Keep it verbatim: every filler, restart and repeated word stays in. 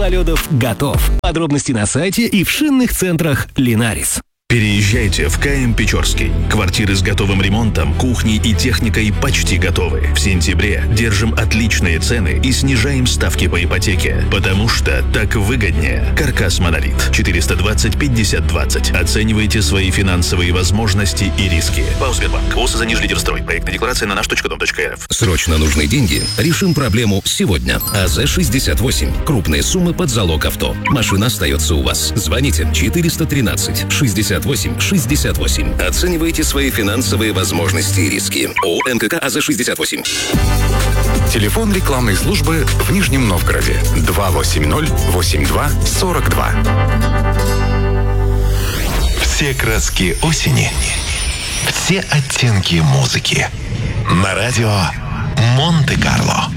гололедов готов. Подробности на сайте и в шинных центрах «Линарис». Переезжайте в КМ Печорский. Квартиры с готовым ремонтом, кухней и техникой почти готовы. В сентябре держим отличные цены и снижаем ставки по ипотеке. Потому что так выгоднее. Каркас Монолит. четыреста двадцать пятьдесят двадцать. Оценивайте свои финансовые возможности и риски. ПАО Сбербанк. ВОС «За Нижлидерстрой». Проектная декларация на наш точка дом точка эр эф. Срочно нужны деньги? Решим проблему сегодня. АЗ шестьдесят восемь. Крупные суммы под залог авто. Машина остается у вас. Звоните четыреста тринадцать шестьдесят восемь шестьдесят восемь. Оценивайте свои финансовые возможности и риски. ООО МКК АЗ шестьдесят восемь. Телефон рекламной службы в Нижнем Новгороде два восемь ноль восемь два сорок два. Все краски осени, все оттенки музыки. На радио Монте-Карло.